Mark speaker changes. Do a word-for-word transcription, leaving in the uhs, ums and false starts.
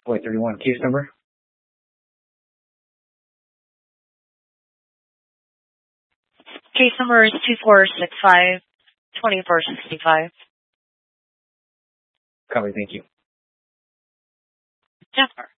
Speaker 1: Point thirty-one, case number.
Speaker 2: Case number is two four six five, two four six five.
Speaker 1: Copy, thank you.
Speaker 2: Jennifer.